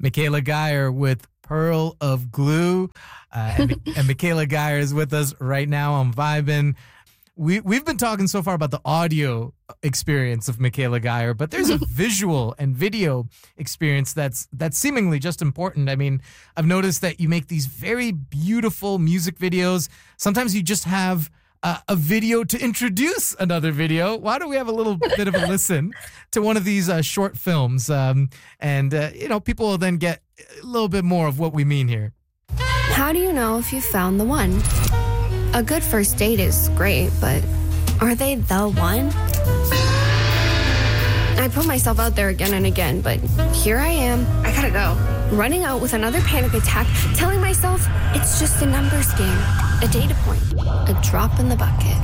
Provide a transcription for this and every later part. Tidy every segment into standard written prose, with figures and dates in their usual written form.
Michaela Geyer with Pearl of Glue. And Michaela Geyer is with us right now on Vibin'. We've been talking so far about the audio experience of Michaela Geyer, but there's a visual and video experience that's seemingly just important. I mean, I've noticed that you make these very beautiful music videos. Sometimes you just have a video to introduce another video. Why don't we have a little bit of a listen to one of these short films? People will then get a little bit more of what we mean here. How do you know if you found the one? A good first date is great, but are they the one? I put myself out there again and again, but here I am. I gotta go. Running out with another panic attack, telling myself it's just a numbers game, a data point, a drop in the bucket.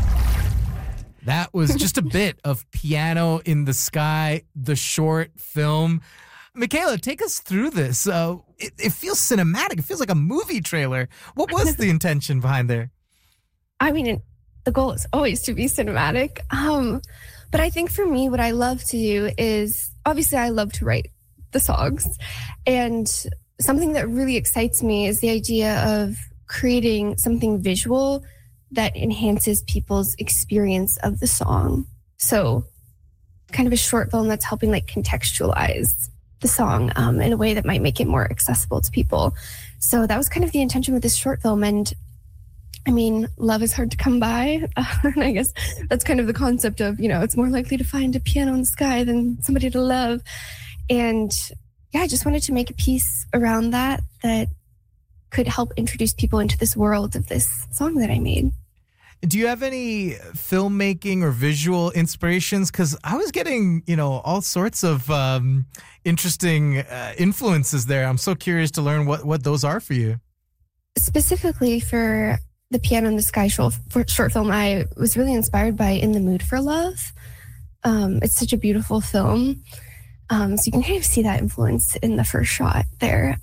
That was just a bit of Piano in the Sky, the short film. Michaela, take us through this. It feels cinematic. It feels like a movie trailer. What was the intention behind there? I mean, the goal is always to be cinematic. But I think for me, what I love to do is, obviously I love to write the songs. And something that really excites me is the idea of creating something visual that enhances people's experience of the song. So kind of a short film that's helping like contextualize the song in a way that might make it more accessible to people. So that was kind of the intention with this short film. And I mean, love is hard to come by. And I guess that's kind of the concept of, it's more likely to find a piano in the sky than somebody to love. And yeah, I just wanted to make a piece around that could help introduce people into this world of this song that I made. Do you have any filmmaking or visual inspirations? Because I was getting, all sorts of interesting influences there. I'm so curious to learn what those are for you. Specifically for the Piano in the Sky short film, I was really inspired by In the Mood for Love. It's such a beautiful film. So you can kind of see that influence in the first shot there.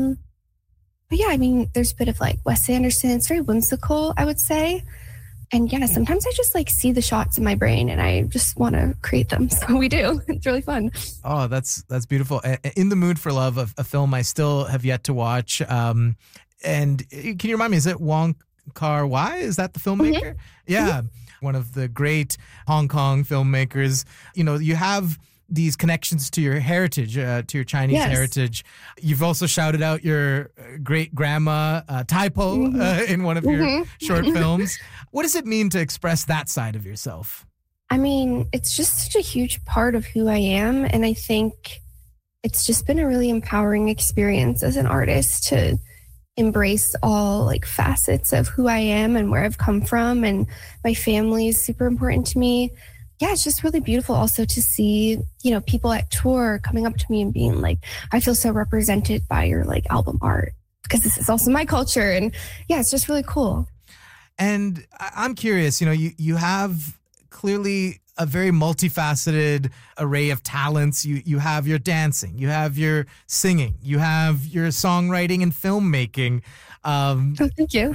But yeah, I mean, there's a bit of like Wes Anderson. It's very whimsical, I would say. And yeah, sometimes I just like see the shots in my brain and I just want to create them. So we do. It's really fun. Oh, that's beautiful. In the Mood for Love, a film I still have yet to watch. And can you remind me, is it Wong Kar-wai? Is that the filmmaker? Mm-hmm. Yeah. Mm-hmm. One of the great Hong Kong filmmakers. You have these connections to your heritage, to your Chinese heritage. You've also shouted out your great grandma, Tai Po, in one of your short films. What does it mean to express that side of yourself? I mean, it's just such a huge part of who I am. And I think it's just been a really empowering experience as an artist to embrace all like facets of who I am and where I've come from. And my family is super important to me. Yeah, it's just really beautiful also to see, people at tour coming up to me and being like, I feel so represented by your like album art because this is also my culture. And yeah, it's just really cool. And I'm curious, you have clearly a very multifaceted array of talents. You have your dancing, you have your singing, you have your songwriting and filmmaking. Thank you.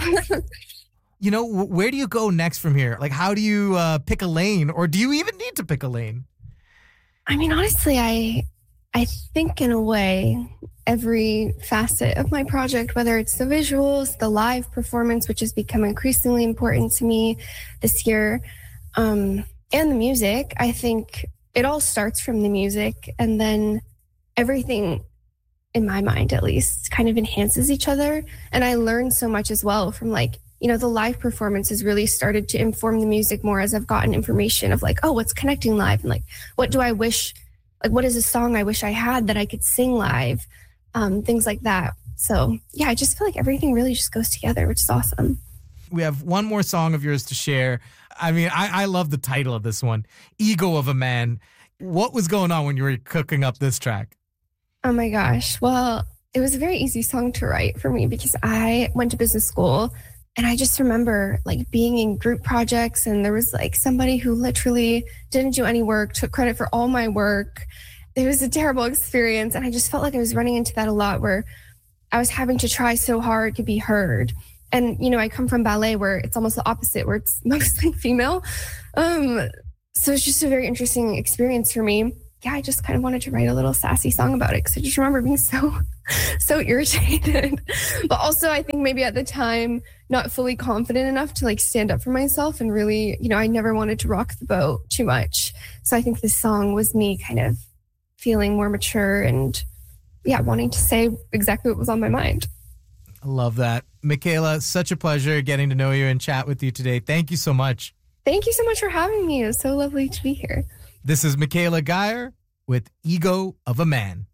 Where do you go next from here? Like, how do you pick a lane, or do you even need to pick a lane? I mean, honestly, I think in a way, every facet of my project, whether it's the visuals, the live performance, which has become increasingly important to me this year, and the music, I think it all starts from the music, and then everything, in my mind at least, kind of enhances each other. And I learned so much as well from the live performance has really started to inform the music more as I've gotten information of what's connecting live and what do I wish, what is a song I wish I had that I could sing live, things like that. So yeah, I just feel like everything really just goes together, which is awesome. We have one more song of yours to share. I mean, I love the title of this one, Ego of a Man. What was going on when you were cooking up this track? Oh my gosh. Well, it was a very easy song to write for me because I went to business school. And I just remember being in group projects and there was somebody who literally didn't do any work, took credit for all my work. It was a terrible experience. And I just felt like I was running into that a lot where I was having to try so hard to be heard. And, I come from ballet where it's almost the opposite, where it's mostly female. So it's just a very interesting experience for me. yeah, I just kind of wanted to write a little sassy song about it because I just remember being so irritated. But also, I think maybe at the time, not fully confident enough to like stand up for myself and really, I never wanted to rock the boat too much. So I think this song was me kind of feeling more mature and, yeah, wanting to say exactly what was on my mind. I love that. Michaela, such a pleasure getting to know you and chat with you today. Thank you so much. Thank you so much for having me. It was so lovely to be here. This is Michaela Geyer with Ego of a Man.